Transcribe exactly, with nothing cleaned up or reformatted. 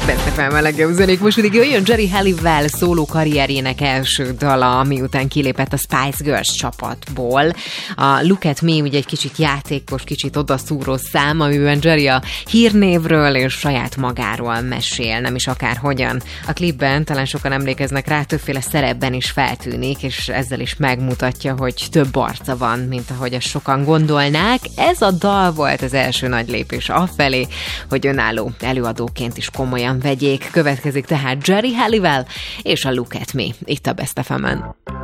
Best ef em a legjobb zenék. Most pedig jöjjön Geri Halliwell szóló karrierjének első dala, miután kilépett a Spice Girls csapatból. A Look at Me ugye egy kicsit játékos, kicsit odaszúró szám, amiben Geri a hírnévről és saját magáról mesél, nem is akárhogyan. A klipben talán sokan emlékeznek rá, többféle szerepben is feltűnik, és ezzel is megmutatja, hogy több arca van, mint ahogy azt sokan gondolnák. Ez a dal volt az első nagy lépés afelé, hogy önálló előadóként is komolyan vegyék. Következik tehát Geri Halliwell és a Look at Me itt a Best ef emen.